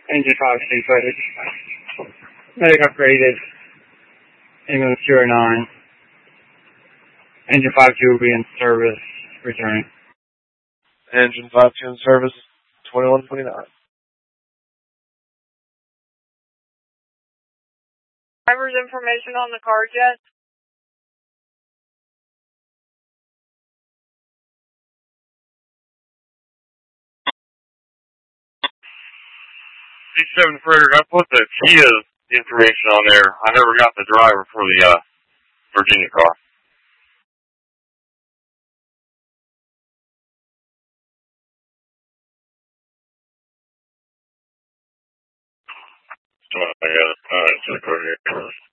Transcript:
Engine 5 C footage. Medic upgraded. Ambulance 209. Engine 52 will be in service. Returning. Engine 52 in service. 2129. Driver's information on the card yet? C7 Frederick, I put the Kia information on there. I never got the driver for the Virginia car. I got it. Alright, so